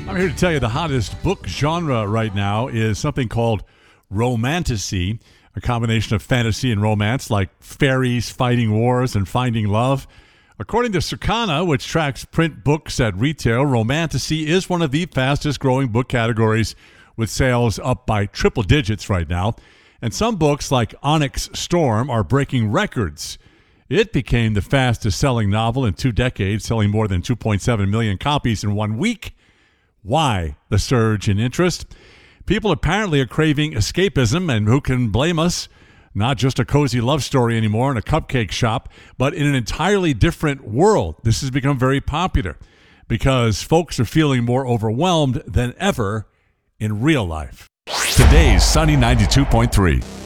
I'm here to tell you the hottest book genre right now is something called romantasy, a combination of fantasy and romance like fairies fighting wars and finding love. According to Circana, which tracks print books at retail, romantasy is one of the fastest growing book categories, with sales up by triple digits right now. And some books like Onyx Storm are breaking records. It became the fastest selling novel in 2 decades, selling more than 2.7 million copies in 1 week. Why the surge in interest? People apparently are craving escapism, and who can blame us? Not just a cozy love story anymore in a cupcake shop, but in an entirely different world. This has become very popular because folks are feeling more overwhelmed than ever in real life. Today's Sunny 92.3.